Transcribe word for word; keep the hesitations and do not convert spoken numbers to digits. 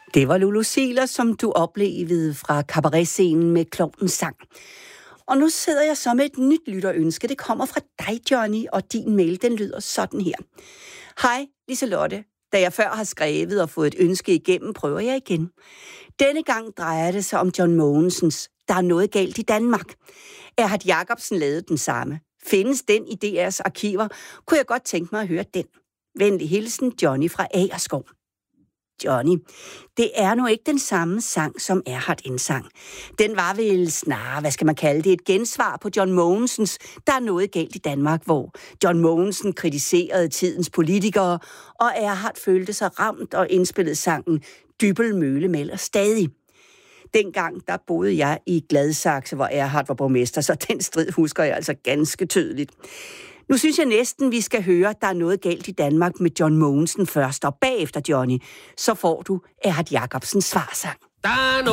Det var Lulu Ziegler, som du oplevede fra kabaretscenen med Klovnens sang. Og nu sidder jeg så med et nyt lytterønske. Det kommer fra dig, Johnny, og din mail, den lyder sådan her. Hej, Liselotte. Da jeg før har skrevet og fået et ønske igennem, prøver jeg igen. Denne gang drejer det sig om John Mogensens Der er noget galt i Danmark. Erhard Jacobsen lavede den samme. Findes den i D R's arkiver, kunne jeg godt tænke mig at høre den. Venlig hilsen, Johnny fra Agerskov. Johnny, det er nu ikke den samme sang, som Erhard indsang. Den var vel snarere, hvad skal man kalde det, et gensvar på John Mogensens Der er noget galt i Danmark, hvor John Mogensen kritiserede tidens politikere, og Erhard følte sig ramt og indspillede sangen Dybbøl Mølle melder stadig. Dengang, der boede jeg i Gladsaxe, hvor Erhard var borgmester, så den strid husker jeg altså ganske tydeligt. Nu synes jeg næsten, vi skal høre, der er noget galt i Danmark med John Mogensen først, og bagefter, Johnny, så får du Erhard Jacobsens svarsang.